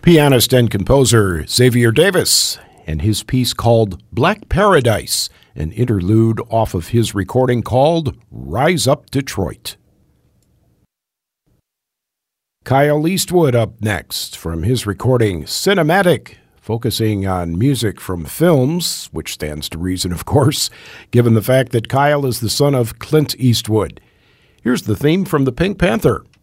Pianist and composer Xavier Davis and his piece called Black Paradise, an interlude off of his recording called Rise Up Detroit. Kyle Eastwood up next from his recording Cinematic, focusing on music from films, which stands to reason, of course, given the fact that Kyle is the son of Clint Eastwood. Here's the theme from the Pink Panther.